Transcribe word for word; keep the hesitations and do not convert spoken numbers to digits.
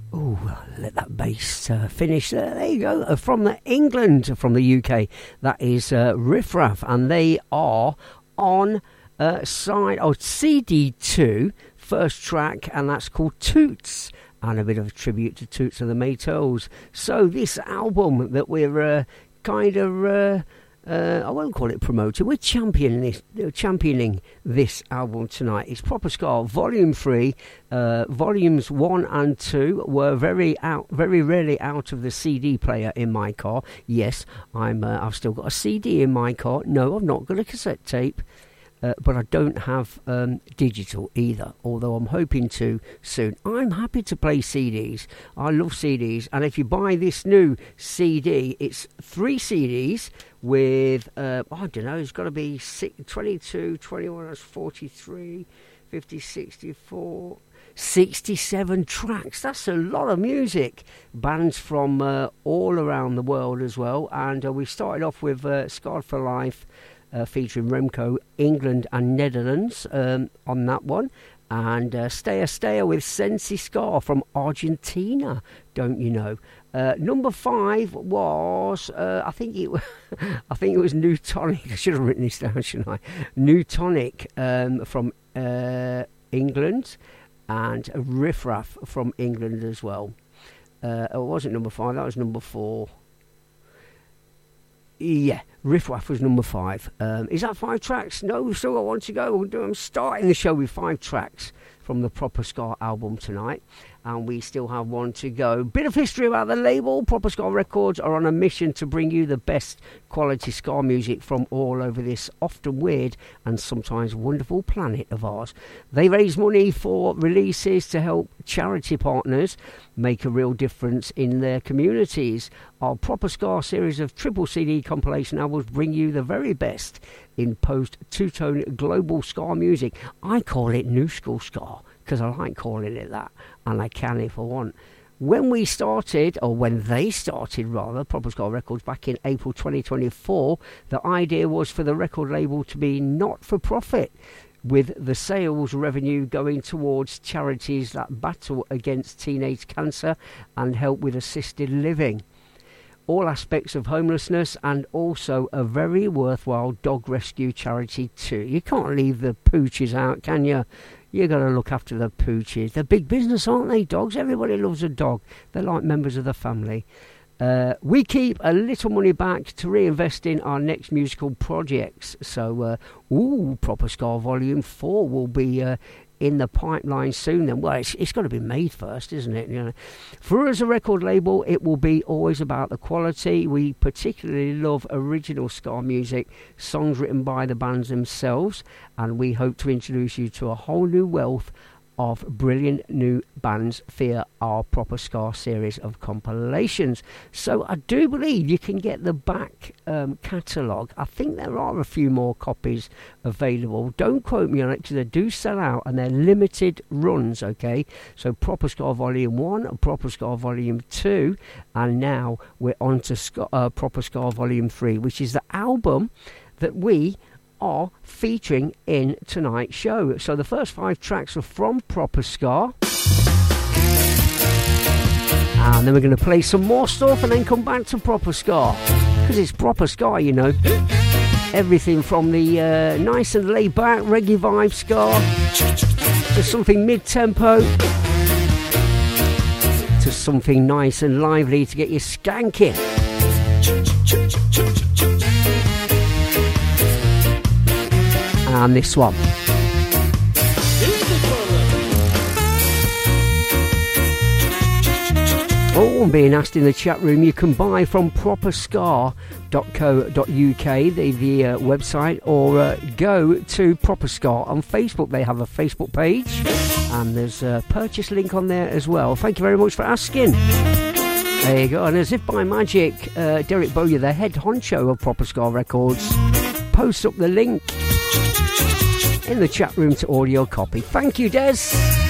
Oh, let that bass uh, finish. Uh, there you go. Uh, from the England, from the U K, that is uh, Riff Raff, and they are on uh, side oh, C D two, first track, and that's called Toots, and a bit of a tribute to Toots and the Maytals. So this album that we're uh, kind of... Uh, Uh, I won't call it promoting. We're championing this, uh, championing this album tonight. It's Proper Ska Volume Three. Uh, volumes One and Two were very out, very rarely out of the C D player in my car. Yes, I'm. Uh, I've still got a C D in my car. No, I've not got a cassette tape. Uh, but I don't have um, digital either, although I'm hoping to soon. I'm happy to play C Ds. I love C Ds. And if you buy this new C D, it's three C Ds with, uh, I don't know, it's got to be six, twenty-two, twenty-one, that's forty-three, fifty, sixty-four, sixty-seven tracks. That's a lot of music. Bands from uh, all around the world as well. And uh, we started off with uh, Scarred for Life, Uh, featuring Remco, England and Netherlands um, on that one, and uh, Staya Staya with Sensi Ska from Argentina, don't you know. Uh, number five was uh, I think it I think it was New Tonic. I should have written this down, shouldn't I? New Tonic um, from uh, England, and Riff Raff from England as well. Uh, it wasn't number five, that was number four. Yeah, Riff Raff was number five. Um, is that five tracks? No, we've still got one to go. I'm starting the show with five tracks from the Proper Ska album tonight, and we still have one to go. Bit of history about the label. Proper Ska Records are on a mission to bring you the best quality ska music from all over this often weird and sometimes wonderful planet of ours. They raise money for releases to help charity partners make a real difference in their communities. Our Proper Ska series of triple C D compilation albums bring you the very best in post-two-tone global ska music. I call it new school ska because I like calling it that, and I can if I want. When we started, or when they started rather, Proper Ska Records back in April twenty twenty-four, the idea was for the record label to be not-for-profit, with the sales revenue going towards charities that battle against teenage cancer and help with assisted living, all aspects of homelessness, and also a very worthwhile dog rescue charity too. You can't leave the pooches out, can you? You got to look after the pooches. They're big business, aren't they, dogs? Everybody loves a dog. They're like members of the family. Uh, we keep a little money back to reinvest in our next musical projects. So, uh, ooh, Proper Ska Volume four will be uh, in the pipeline soon then. Well, it's, it's got to be made first, isn't it? You know, for us, a record label, it will be always about the quality. We particularly love original ska music, songs written by the bands themselves, and we hope to introduce you to a whole new wealth of brilliant new bands via our Proper Ska series of compilations. So I do believe you can get the back um, catalogue. I think there are a few more copies available. Don't quote me on it because they do sell out and they're limited runs, okay? So Proper Ska Volume one and Proper Ska Volume two, and now we're on to Ska, uh, Proper Ska Volume three, which is the album that we are featuring in tonight's show. So the first five tracks are from Proper Ska, and then we're going to play some more stuff and then come back to Proper Ska, because it's Proper Ska, you know. Everything from the uh, nice and laid back reggae vibe ska to something mid-tempo to something nice and lively to get you skanking. And this one. Oh, I'm being asked in the chat room, you can buy from proper ska dot co dot uk, the, the uh, website, or uh, go to Proper Ska on Facebook. They have a Facebook page, and there's a purchase link on there as well. Thank you very much for asking. There you go. And as if by magic, uh, Derek Bowyer, the head honcho of Proper Ska Records, posts up the link in the chat room to audio copy. Thank you, Des.